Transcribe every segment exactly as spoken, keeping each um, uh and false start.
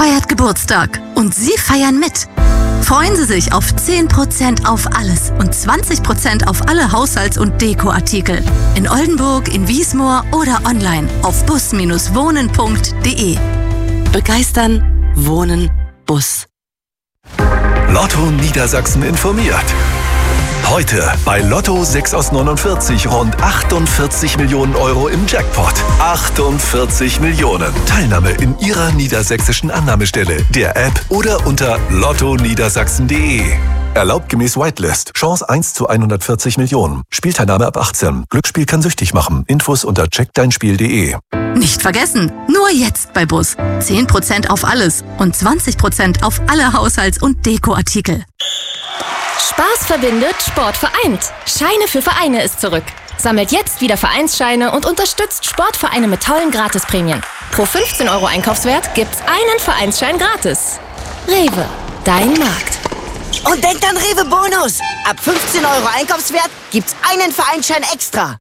feiert Geburtstag und Sie feiern mit. Freuen Sie sich auf zehn Prozent auf alles und zwanzig Prozent auf alle Haushalts- und Dekoartikel. In Oldenburg, in Wiesmoor oder online auf bus Bindestrich wohnen Punkt de. Begeistern, Wohnen, Bus. Lotto Niedersachsen informiert. Heute bei Lotto sechs aus neunundvierzig rund achtundvierzig Millionen Euro im Jackpot. achtundvierzig Millionen. Teilnahme in Ihrer niedersächsischen Annahmestelle, der App oder unter lotto niedersachsen punkt de. Erlaubt gemäß Whitelist. Chance eins zu hundertvierzig Millionen. Spielteilnahme ab achtzehn. Glücksspiel kann süchtig machen. Infos unter check dein spiel punkt de. Nicht vergessen, nur jetzt bei Bus. zehn Prozent auf alles und zwanzig Prozent auf alle Haushalts- und Dekoartikel. Spaß verbindet, Sport vereint. Scheine für Vereine ist zurück. Sammelt jetzt wieder Vereinsscheine und unterstützt Sportvereine mit tollen Gratisprämien. Pro fünfzehn Euro Einkaufswert gibt's einen Vereinsschein gratis. Rewe, dein Markt. Und denkt an Rewe Bonus. Ab fünfzehn Euro Einkaufswert gibt's einen Vereinsschein extra.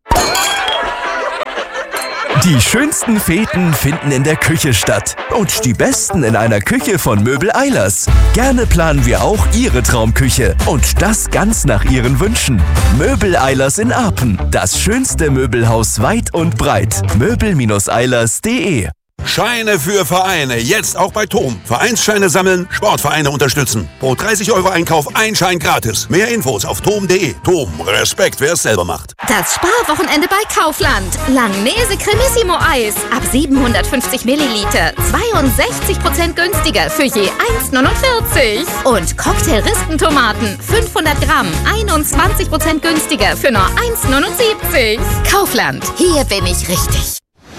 Die schönsten Feten finden in der Küche statt. Und die besten in einer Küche von Möbel Eilers. Gerne planen wir auch Ihre Traumküche. Und das ganz nach Ihren Wünschen. Möbel Eilers in Apen. Das schönste Möbelhaus weit und breit. möbel Bindestrich eilers punkt de. Scheine für Vereine, jetzt auch bei Tom. Vereinsscheine sammeln, Sportvereine unterstützen. Pro dreißig Euro Einkauf ein Schein gratis. Mehr Infos auf tom punkt de. Tom, Respekt, wer es selber macht. Das Sparwochenende bei Kaufland. Langnese Cremissimo Eis ab siebenhundertfünfzig Milliliter. zweiundsechzig Prozent günstiger für je eins neunundvierzig. Und Cocktail-Rispentomaten fünfhundert Gramm. einundzwanzig Prozent günstiger für nur eins neunundsiebzig. Kaufland, hier bin ich richtig.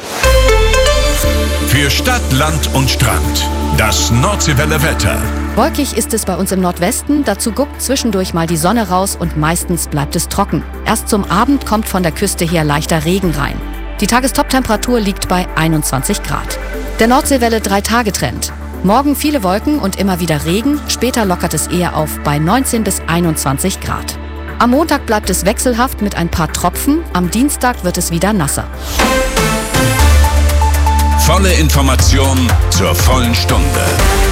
Für Stadt, Land und Strand. Das Nordseewelle Wetter. Wolkig ist es bei uns im Nordwesten, dazu guckt zwischendurch mal die Sonne raus und meistens bleibt es trocken. Erst zum Abend kommt von der Küste her leichter Regen rein. Die Tagestoptemperatur liegt bei einundzwanzig Grad. Der Nordseewelle drei-Tage-Trend. Morgen viele Wolken und immer wieder Regen, später lockert es eher auf bei neunzehn bis einundzwanzig Grad. Am Montag bleibt es wechselhaft mit ein paar Tropfen, am Dienstag wird es wieder nasser. Volle Information zur vollen Stunde.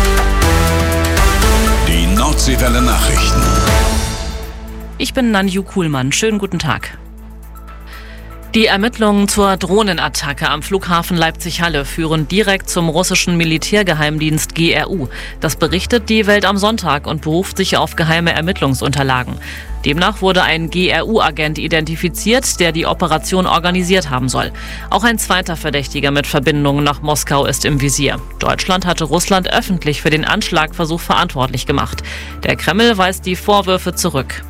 Die Nordseewelle Nachrichten. Ich bin Nanju Kuhlmann. Schönen guten Tag. Die Ermittlungen zur Drohnenattacke am Flughafen Leipzig-Halle führen direkt zum russischen Militärgeheimdienst G R U. Das berichtet die Welt am Sonntag und beruft sich auf geheime Ermittlungsunterlagen. Demnach wurde ein G R U-Agent identifiziert, der die Operation organisiert haben soll. Auch ein zweiter Verdächtiger mit Verbindungen nach Moskau ist im Visier. Deutschland hatte Russland öffentlich für den Anschlagversuch verantwortlich gemacht. Der Kreml weist die Vorwürfe zurück.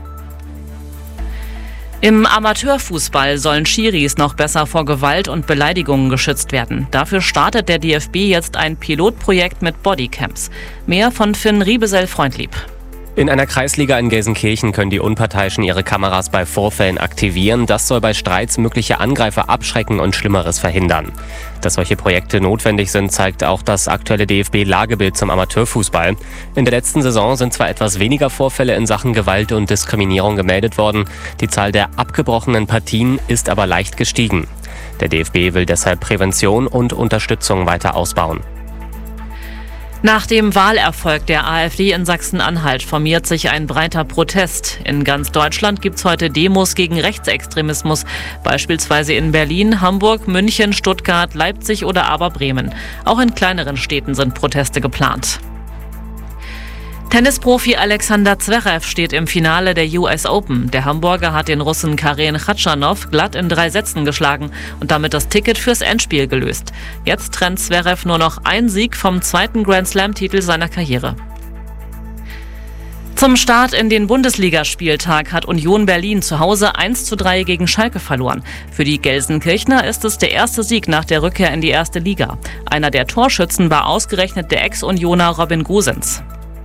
Im Amateurfußball sollen Schiris noch besser vor Gewalt und Beleidigungen geschützt werden. Dafür startet der D F B jetzt ein Pilotprojekt mit Bodycams. Mehr von Finn Riebesell-Freundlieb. In einer Kreisliga in Gelsenkirchen können die Unparteiischen ihre Kameras bei Vorfällen aktivieren. Das soll bei Streits mögliche Angreifer abschrecken und Schlimmeres verhindern. Dass solche Projekte notwendig sind, zeigt auch das aktuelle D F B-Lagebild zum Amateurfußball. In der letzten Saison sind zwar etwas weniger Vorfälle in Sachen Gewalt und Diskriminierung gemeldet worden. Die Zahl der abgebrochenen Partien ist aber leicht gestiegen. Der D F B will deshalb Prävention und Unterstützung weiter ausbauen. Nach dem Wahlerfolg der AfD in Sachsen-Anhalt formiert sich ein breiter Protest. In ganz Deutschland gibt es heute Demos gegen Rechtsextremismus, beispielsweise in Berlin, Hamburg, München, Stuttgart, Leipzig oder aber Bremen. Auch in kleineren Städten sind Proteste geplant. Tennisprofi Alexander Zverev steht im Finale der U S Open. Der Hamburger hat den Russen Karen Khachanov glatt in drei Sätzen geschlagen und damit das Ticket fürs Endspiel gelöst. Jetzt trennt Zverev nur noch ein Sieg vom zweiten Grand-Slam-Titel seiner Karriere. Zum Start in den Bundesligaspieltag hat Union Berlin zu Hause eins zu drei gegen Schalke verloren. Für die Gelsenkirchner ist es der erste Sieg nach der Rückkehr in die erste Liga. Einer der Torschützen war ausgerechnet der Ex-Unioner Robin Gosens.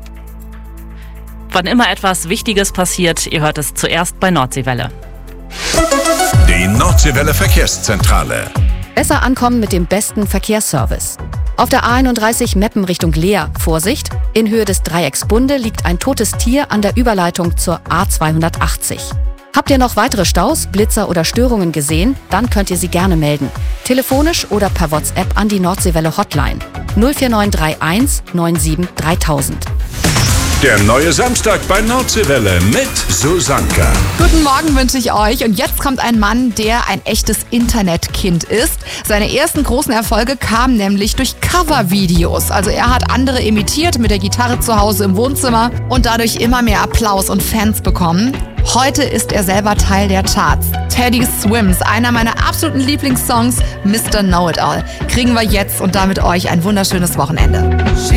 Wann immer etwas Wichtiges passiert, ihr hört es zuerst bei Nordseewelle. Die Nordseewelle Verkehrszentrale. Besser ankommen mit dem besten Verkehrsservice. Auf der A einunddreißig Meppen Richtung Leer, Vorsicht, in Höhe des Dreiecks Bunde liegt ein totes Tier an der Überleitung zur A zweihundertachtzig. Habt ihr noch weitere Staus, Blitzer oder Störungen gesehen? Dann könnt ihr sie gerne melden. Telefonisch oder per WhatsApp an die Nordseewelle Hotline null vier neun drei eins neun sieben dreitausend. Der neue Samstag bei Nordseewelle mit Susanka. Guten Morgen wünsche ich euch. Und jetzt kommt ein Mann, der ein echtes Internetkind ist. Seine ersten großen Erfolge kamen nämlich durch Covervideos. Also er hat andere imitiert mit der Gitarre zu Hause im Wohnzimmer und dadurch immer mehr Applaus und Fans bekommen. Heute ist er selber Teil der Charts. Teddy Swims, einer meiner absoluten Lieblingssongs, Mister Know-It-All, kriegen wir jetzt und damit euch ein wunderschönes Wochenende.